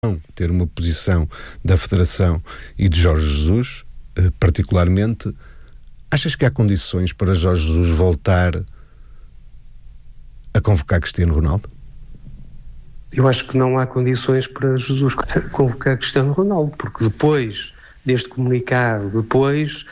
ter uma posição da Federação e de Jorge Jesus, particularmente, achas que há condições para Jorge Jesus voltar a convocar Cristiano Ronaldo? Eu acho que não há condições para Jesus convocar Cristiano Ronaldo, porque depois deste comunicado, depois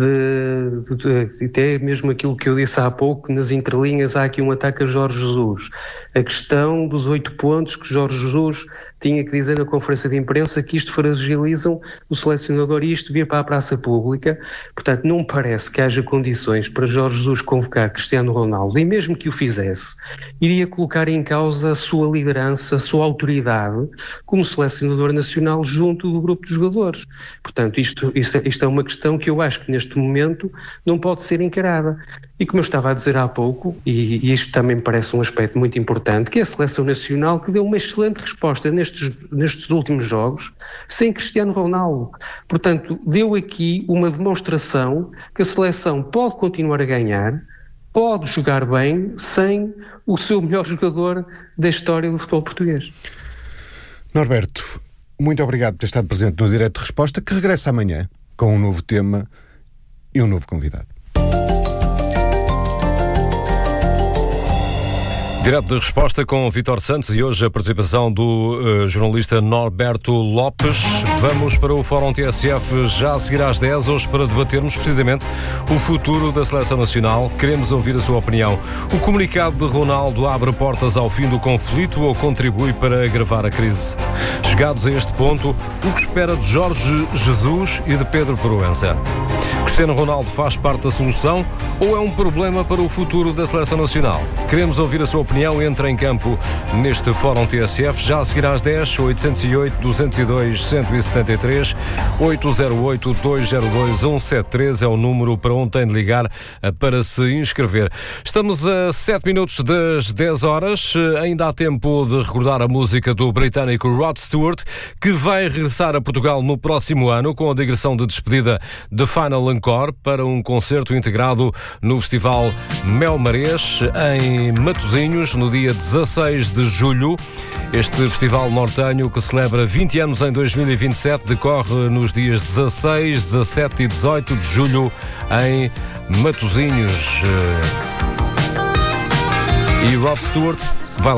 até mesmo aquilo que eu disse há pouco, nas entrelinhas há aqui um ataque a Jorge Jesus. A questão dos 8 pontos que Jorge Jesus tinha que dizer na conferência de imprensa, que isto fragilizam o selecionador e isto vir para a praça pública. Portanto, não me parece que haja condições para Jorge Jesus convocar Cristiano Ronaldo, e mesmo que o fizesse, iria colocar em causa a sua liderança, a sua autoridade como selecionador nacional junto do grupo de jogadores. Portanto, isto é uma questão que eu acho que neste momento não pode ser encarada. E como eu estava a dizer há pouco, e isto também me parece um aspecto muito importante, que é a seleção nacional que deu uma excelente resposta nestes últimos jogos, sem Cristiano Ronaldo. Portanto, deu aqui uma demonstração que a seleção pode continuar a ganhar, pode jogar bem, sem o seu melhor jogador da história do futebol português. Norberto, muito obrigado por ter estado presente no Direto de Resposta, que regressa amanhã com um novo tema e um novo convidado. Direto de Resposta com Vítor Santos e hoje a participação do jornalista Norberto Lopes. Vamos para o Fórum TSF já a seguir às 10, hoje para debatermos precisamente o futuro da Seleção Nacional. Queremos ouvir a sua opinião. O comunicado de Ronaldo abre portas ao fim do conflito ou contribui para agravar a crise? Chegados a este ponto, o que espera de Jorge Jesus e de Pedro Proença? Cristiano Ronaldo faz parte da solução ou é um problema para o futuro da Seleção Nacional? Queremos ouvir a sua opinião. Entra em campo neste Fórum TSF já a seguir às 10, 808-202-173, 808-202-173 é o número para onde tem de ligar para se inscrever. Estamos a 7 minutos das 10 horas, ainda há tempo de recordar a música do britânico Rod Stewart, que vai regressar a Portugal no próximo ano com a digressão de despedida de Final Encore para um concerto integrado no Festival Mel Marés em Matosinhos, no dia 16 de julho. Este festival nortenho, que celebra 20 anos em 2027, decorre nos dias 16, 17 e 18 de julho em Matosinhos. E Rod Stewart vai